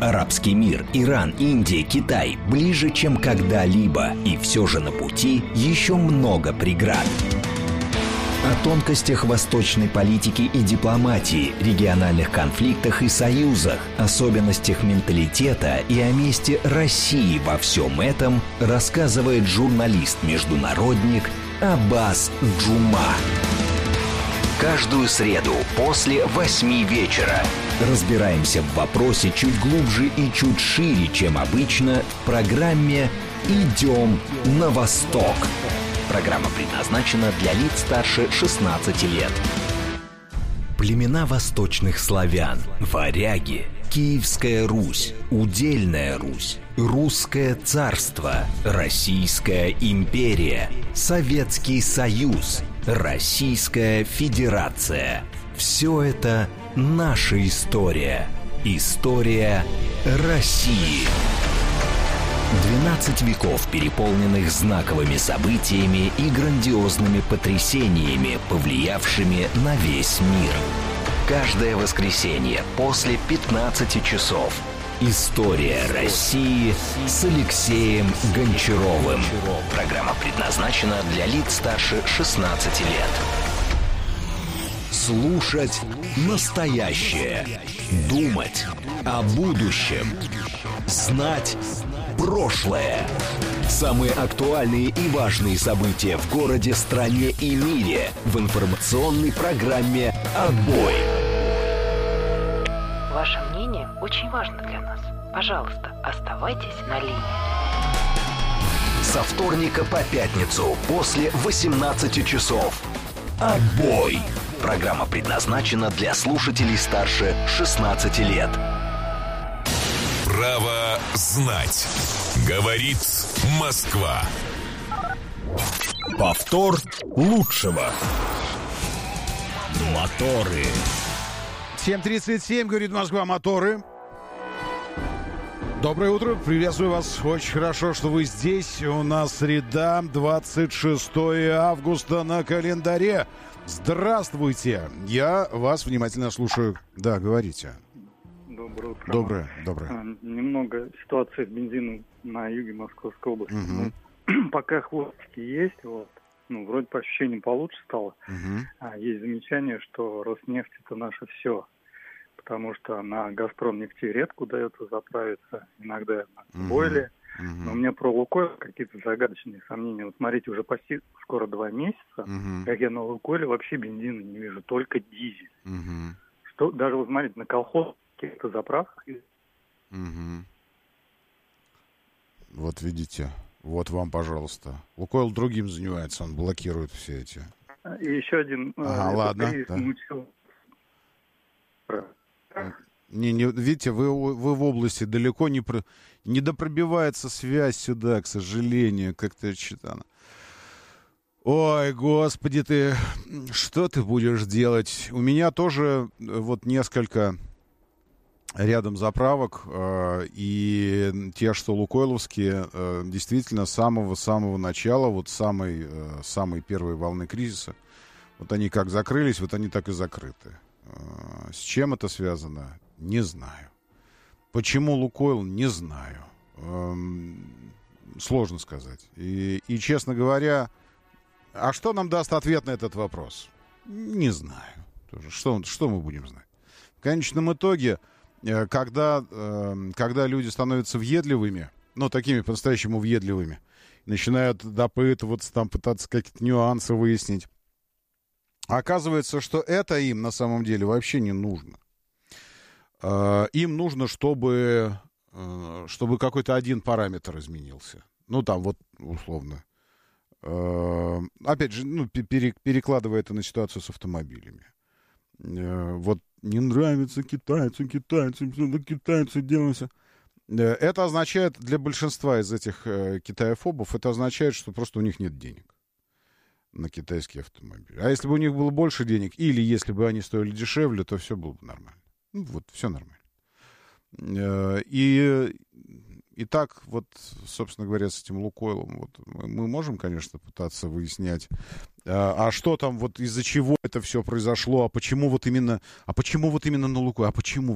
Арабский мир, Иран, Индия, Китай ближе, чем когда-либо. И все же на пути еще много преград. О тонкостях восточной политики и дипломатии, региональных конфликтах и союзах, особенностях менталитета и о месте России во всем этом рассказывает журналист-международник Аббас Джума. Каждую среду после 8 вечера разбираемся в вопросе чуть глубже и чуть шире, чем обычно, в программе «Идем на восток». Программа предназначена для лиц старше 16 лет. Племена восточных славян, варяги, Киевская Русь, Удельная Русь, Русское царство, Российская империя, Советский Союз, Российская Федерация. Все это наша история. История России. 12 веков, переполненных знаковыми событиями и грандиозными потрясениями, повлиявшими на весь мир. Каждое воскресенье после 15 часов. История России с Алексеем Гончаровым. Программа предназначена для лиц старше 16 лет. Слушать настоящее. Думать о будущем. Знать прошлое. Самые актуальные и важные события в городе, стране и мире в информационной программе «Отбой». Ваше мнение очень важно для нас. Пожалуйста, оставайтесь на линии. Со вторника по пятницу после 18 часов. «Отбой». Программа предназначена для слушателей старше 16 лет. Право знать. Говорит Москва. Повтор лучшего. Моторы. 7:37, говорит Москва, моторы. Доброе утро, приветствую вас. Очень хорошо, что вы здесь. У нас среда, 26 августа на календаре. Здравствуйте. Я вас внимательно слушаю. Да, говорите. Доброе утро. Доброе. Немного ситуации с бензином на юге Московской области. Пока хвостики есть, вроде по ощущениям получше стало. Есть замечание, что Роснефть — это наше все. Потому что на «Газпром» нефти редко удается заправиться, иногда на «Бойле». Но у меня про «Лукойл» какие-то загадочные сомнения. Вот смотрите, уже почти скоро 2 месяца, как я на «Лукойле» вообще бензина не вижу, только дизель. Что, даже вот смотрите, на колхоз каких-то заправках. Вот видите, вот вам, пожалуйста. «Лукойл» другим занимается, он блокирует все эти. И еще один. Ладно. Да. Видите, вы в области далеко не допробивается связь сюда, к сожалению, как-то читано. Ой, господи ты, что ты будешь делать? У меня тоже вот несколько рядом заправок, и те, что лукойловские, действительно с самого начала, вот самой первой волны кризиса, вот они как закрылись, вот они так и закрыты. С чем это связано? Не знаю. Почему «Лукойл»? Не знаю. Сложно сказать. И, честно говоря, а что нам даст ответ на этот вопрос? Не знаю. Тоже. Что мы будем знать? В конечном итоге, когда люди становятся въедливыми, такими по-настоящему въедливыми, начинают допытываться, там, пытаться какие-то нюансы выяснить, оказывается, что это им на самом деле вообще не нужно. Им нужно, чтобы какой-то один параметр изменился. Там вот условно. Опять же, перекладывая это на ситуацию с автомобилями. Вот не нравится китайцы делают все. Это означает для большинства из этих китаефобов, это означает, что просто у них нет денег на китайские автомобили. А если бы у них было больше денег, или если бы они стоили дешевле, то все было бы нормально. Все нормально. И так, собственно говоря, с этим «Лукойлом», мы можем, конечно, пытаться выяснять, а что там, из-за чего это все произошло, почему именно на «Лукойл», почему